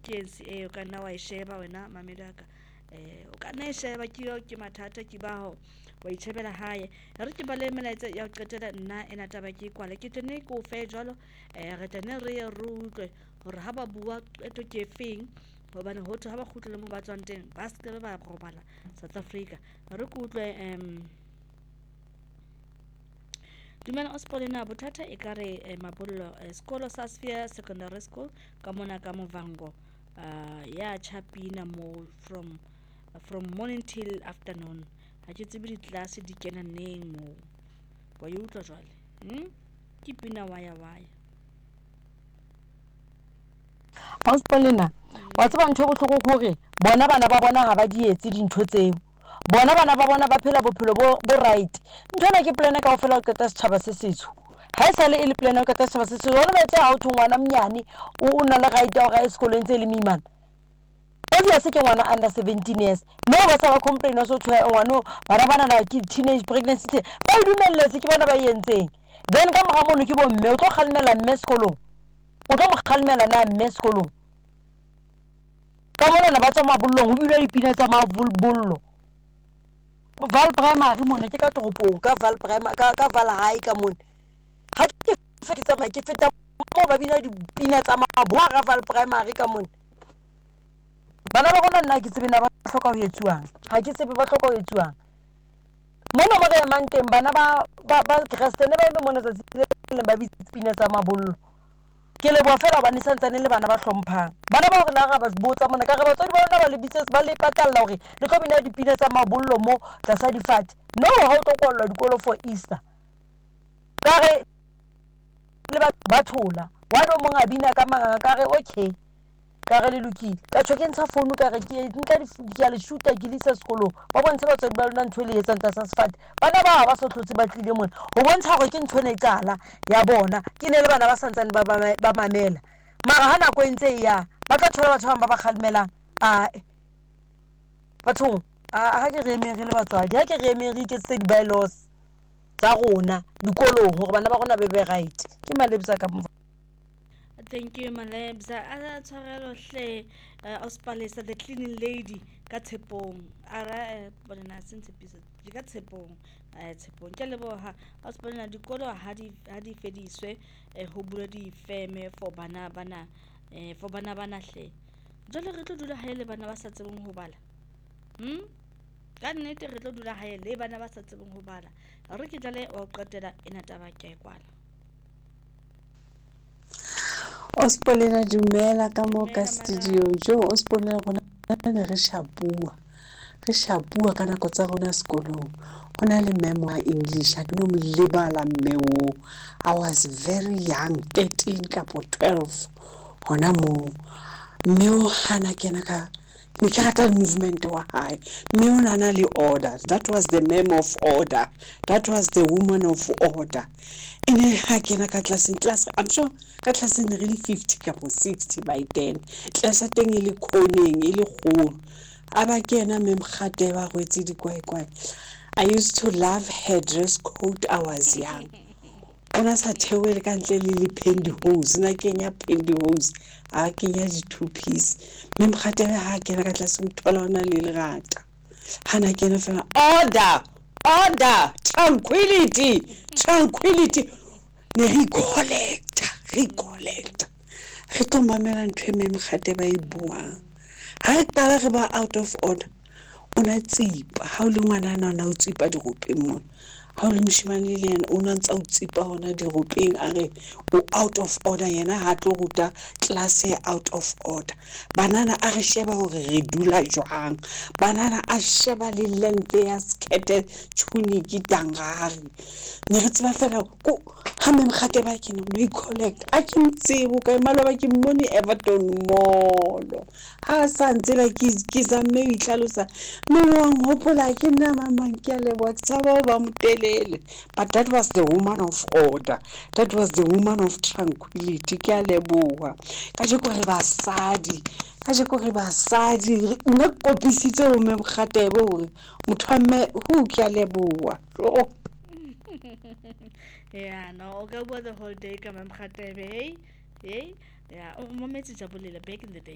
vacancy o ka nna wa e sheba wena mamelaka o ka nna e sheba ke mathata ke bao wa itjhebela hae re ke bale melaetsa ya ho qetela nna ena taba ke kwala ke tene ko fe jwalo re tene re ye re utlwe hore ha ba bua qeto ke efeng hobane ho thwe ha ba kgutlela mo ba tswang teng ba se ke ba robala South Africa re ke utlwe dumela Ospolina bothata e kare mabollo sekolo sa Sphere Secondary School ka mona ka Movango ya chapina mo from morning till afternoon ha ke tsebe ditlase di kena neng mo wa yo utlwa jwale ke pina waya Ospolina wa tseba ntho bohloko hore bona bana ba bona ha ba di etse dintho tseo bona bana ba bona ba phela bophelo bo right ntona ke plan ka ofela ho qeta setjhaba se setsho ha e sale e le plan ho qeta setjhaba se setsho hore ba tla ha o thongwana mnyane o na le right ya go sekolong tse le mimana obviously ke ngwana under 17 years no ba sa ba complain so tshwa ngwana bana na ke teenage pregnancy ba dumelletse ke bona ba yentseng then ka mora mono ke bo mme o tlo khalmela mme sekolong o tlo mo khalmela na mme sekolong ka mona na ba tswa mabollong ho bile dipina tsa mabollo Val Primary mona ke ka toropong ka Val Primary ka Val High ka mona ha ke feta mo ba bina dipina tsa mabollo ka Val Primary ka mona bana ba rona nna ke tsebe na ba hloka ho etsuwang ha ke tsebe ba hloka ho etsuwang mona mo re manteng bana ba Christian ba eme mona tsa ba dipina tsa mabollo ke le bo fela ba ne santsane le bana ba hlomphang bana ba hore na ga ba botsa mona ka re batswadi ba bona ba le business ba le patalla hore le tlo bina dipina tsa mabollo mo tlasa difate no ha o tlo kwalla dikolo for Easter ka re le ba thola wa do monga bina ka manga ka re okay ka re le lokile ka tsho ke ntsha phone ka re ke nka di ya le shoota ke lisa sekolong ba bontsha batswadi ba lona ntho le etsang tsa sefate bana ba so tlotse ba tlile mona ho bontsha gore ke ntho ne tsala ya bona ke ne le bana ba santsane ba mamela mara hana ko entse ya ba tla thola batho ba khalmelang batho ha ke re eme re le batswadi ha ke re eme re ke tse di bylaws tsa rona dikolong hore bana ba rona be right ke malebisa ka mo. Thank you Malebza ala tshwarelo hle Ospalesa the cleaning lady ka Tshepong ara bona sentse pisa ka Tshepong ke leboha Ospalena dikolo ha di fediswe ho bula di feme for bana bana hle jole re tlo dula haele bana ba sa tsebeng ho bala ka nnete re tlo dula haele bana ba sa tsebeng ho bala re ke tlale o qetela ena taba ke kwala Ospolina dumela ka mo ka studio jo Ospolina rona ne re shapua ka nako tsa rona sekolong hona le memo wa English ha ke no lebala mmeo I was very young 13 kapo 12 hona mo mmeo hana kena ka ni kata movement wa hae mmeo nana le order that was the memo of order that was the woman of order ene ha kena ka class I'm sure ka class ne really 50 kapo 60 by 10 class teng ile khoneng ile kgolo aba kena memkhate ba go etsi dikwaikwai I used to love her dress code I was young ona sa thewele ka ntle le pantyhose na kenya pantyhose a kenya di two piece memkhate ha kena ka class mthola ona le lerata hana kena fela order tranquility ne recollect re tlo mamela ntho memkhate ba e buang ha re tala re ba out of order ona tsipa ha o le ngwana na o tsipa diropeng mona ha o le moshimane le yena o ntse o tsipa hona diropeng a re o out of order yena ha tlo ruta class e out of order banana a re sheba hore re dula jwang banana a sheba le length ya skirt tshuniki tangari ne re tseba fela ko ha memkhate ba ke no collect a ke tsebo ka maloba ke mone Everton molo ha sa ntsela ke zamme o itlhalosa no wang hopola ke nna mama ke le bo tsaba ba motelele but that was the woman of order that was the woman of tranquility ke a leboha ka je ko re basadi nna kopisitse o memkhatebe hore motho a mme hu ke a leboha yeah no go the whole day ka memkhatebe hey yeah o mometse jabolele back in the day